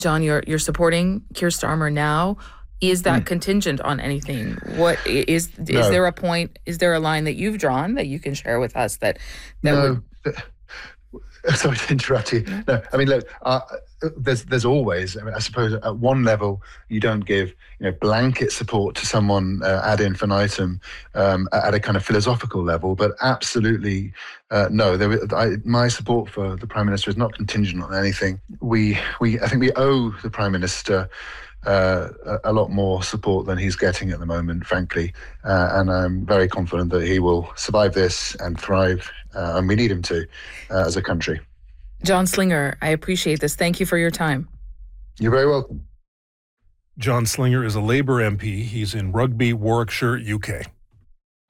John, you're supporting Keir Starmer now. Is that contingent on anything? What is No, there a point? Is there a line that you've drawn that you can share with us that no. would? Sorry to interrupt you. No? No, I mean, look, there's always. I mean, I suppose at one level you don't give blanket support to someone ad infinitum at a kind of philosophical level, but absolutely no. My support for the Prime Minister is not contingent on anything. I think we owe the Prime Minister a lot more support than he's getting at the moment, frankly. And I'm very confident that he will survive this and thrive, and we need him to, as a country. John Slinger, I appreciate this. Thank you for your time. You're very welcome. John Slinger is a Labour MP. He's in Rugby, Warwickshire, UK.